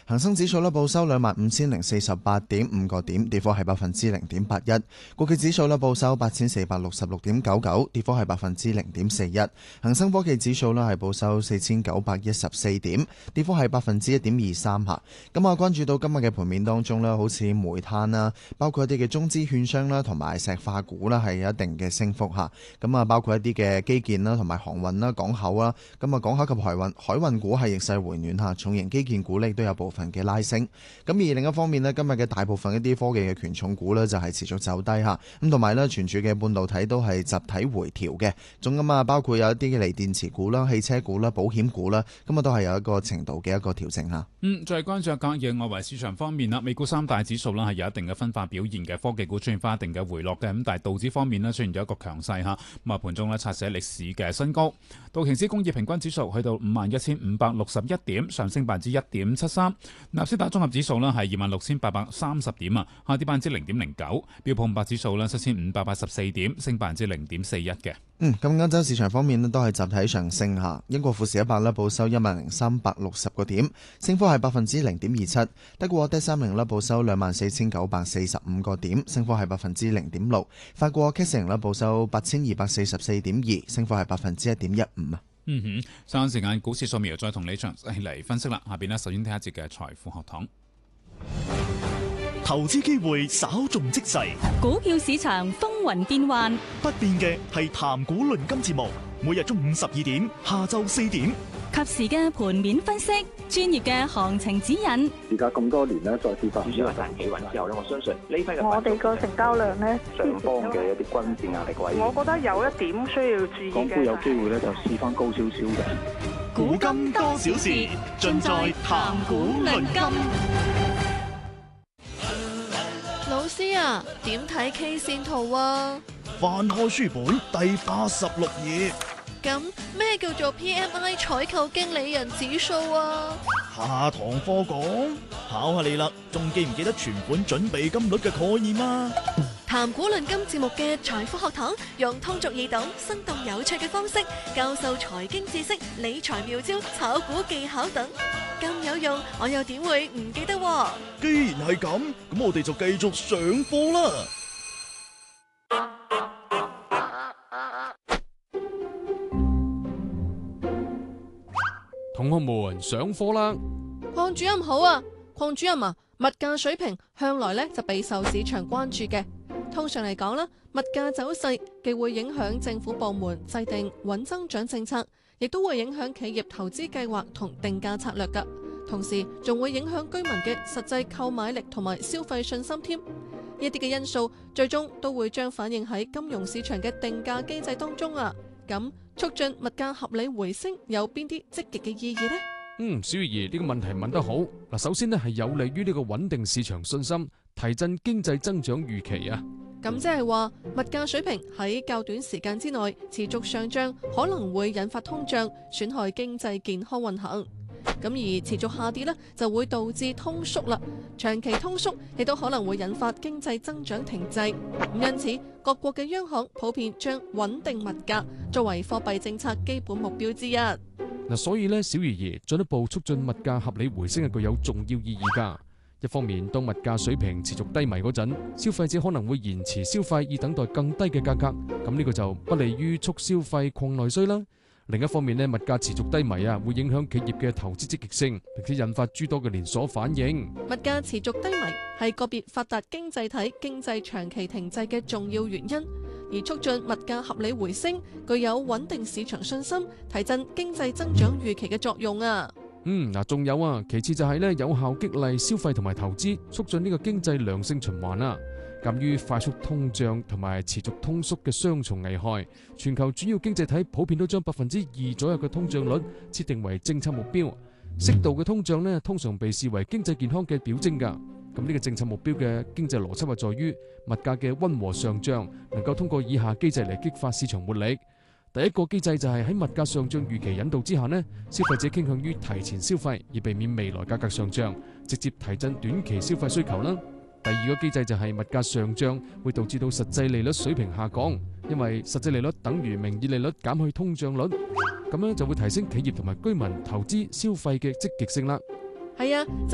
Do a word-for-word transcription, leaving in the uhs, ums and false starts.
恒生指數咧報收兩萬五千零四十八點五個點，跌幅係百分之零點八一。國企指數咧報收八千四百六十六點九九，跌幅係百分之零點四一。恒生科技指數咧係報收四千九百一十四點，跌幅係百分之一點二三嚇。咁啊，關注到今日嘅盤面當中咧，好似煤炭啦，包括一啲嘅中資券商啦，同埋石化股啦，係有一定嘅升幅嚇。咁啊，包括一啲嘅基建啦，同埋航運啦、港口啦。咁啊，港口及海運海運股係逆勢回暖嚇，重型基建股咧都有部分嘅拉升。咁而另一方面咧，今日嘅大部分一啲科技嘅權重股咧就係持續走低嚇。咁同埋咧，全柱嘅半導體都係集體回調嘅。仲咁啊，包括有一啲嘅鋰電池股啦、汽車股啦、保險股啦，咁啊都係有一個程度嘅一個調整嚇。 嗯，再關注下隔夜外圍市場方面啦，美股三大指數啦係有一定嘅分化表現嘅，科技股出現翻一定嘅回落嘅，咁但係道指方面呢，出現咗一個強勢嚇，咁啊盤中呢，刷寫歷史嘅新高。道瓊斯工業平均指數去到五萬一千五百六十一點，上升百分之一點七三。納斯達綜合指數呢係二萬六千八百三十點啊，下跌百分之零點零九。標普五百指數呢七千五百八十四點，升百分之零點四一嘅。 嗯，咁歐洲市場方面呢都係集體上升下，英國富時一百呢報收一萬零三百六十個點，升幅係百分之零點二七。德國德三零呢報收兩萬四千九百四十五個點，升幅係百分之零點六。法國 C A C 呢報收八千二百四十四點二，升幅係百分之一點一五啊。 嗯哼，稍後時間股市掃描再同你詳細嚟分析啦。下邊呢，首先睇一節嘅財富學堂。 投資機會稍縱即逝， 股票市場風雲變幻， 不變嘅係談股論金節目，每日中午十二點、下晝四點， 及時嘅盤面分析，專業嘅行情指引。 而家咁多年咧，再次發主要係大企穩之後咧，我相信呢批嘅我哋個成交量咧， 上方嘅一啲均線壓力位， 我覺得有一點需要注意嘅。 港股有機會咧就試翻高少少嘅。 古今多少事，盡在談股論金。 老師啊，點睇 K 線圖啊？ 翻開書本第八十六頁。 咁咩叫做 P M I 採購經理人指數啊？ 下堂課講，考下你啦，仲記唔記得存款準備金率嘅概念啊？ 談股論金節目嘅財富學堂，用通俗易懂、生動有趣嘅方式教授財經知識、理財妙招、炒股技巧等，咁有用，我又點會唔記得啊？ 既然係咁，咁我哋就繼續上課啦。 同學們上課啦！ 鄺主任好啊，鄺主任啊，物價水平向來咧就備受市場關注嘅。通常嚟講啦，物價走勢既會影響政府部門制定穩增長政策，亦都會影響企業投資計劃同定價策略㗎。同時仲會影響居民嘅實際購買力同埋消費信心添。呢啲嘅因素最終都會將反映喺金融市場嘅定價機制當中啊。咁促進物價合理回升有邊啲積極嘅意義呢？ 嗯，小月兒呢個問題問得好。嗱，首先呢係有利於呢個穩定市場信心，提振經濟增長預期啊。 咁即係話物價水平喺較短時間之內持續上漲，可能會引發通脹，損害經濟健康運行。咁而持續下跌呢，就會導致通縮啦。長期通縮亦都可能會引發經濟增長停滯。因此，各國嘅央行普遍將穩定物價作為貨幣政策基本目標之一。 嗱，所以呢，小魚兒進一步促進物價合理回升係具有重要意義㗎。一方面，當物價水平持續低迷嗰陣，消費者可能會延遲消費，以等待更低嘅價格。咁呢個就不利於促消費、擴內需啦。另一方面呢，物價持續低迷啊，會影響企業嘅投資積極性，並且引發諸多嘅連鎖反應。 物價持續低迷係個別發達經濟體經濟長期停滯嘅重要原因，而促進物價合理回升，具有穩定市場信心、提振經濟增長預期嘅作用啊。 嗯，嗱，仲有啊，其次就係呢，有效激勵消費同埋投資，促進呢個經濟良性循環啊。鑒於快速通脹同埋持續通縮嘅雙重危害，全球主要經濟體普遍都將百分之二左右嘅通脹率設定為政策目標。適度嘅通脹呢，通常被視為經濟健康嘅表徵㗎。咁呢個政策目標嘅經濟邏輯係在於物價嘅溫和上漲，能夠通過以下機制嚟激發市場活力。第一個機制就係喺物價上漲預期引導之下呢，消費者傾向於提前消費，以避免未來價格上漲，直接提振短期消費需求啦。第二個機制就係物價上漲會導致到實際利率水平下降，因為實際利率等於名義利率減去通脹率，咁樣就會提升企業同埋居民投資消費嘅積極性啦。 係啊，